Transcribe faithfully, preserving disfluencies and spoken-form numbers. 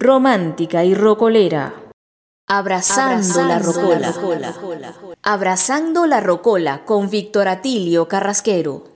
romántica y rocolera. Abrazando, Abrazando la rocola. la rocola. Abrazando la rocola con Víctor Atilio Carrasquero.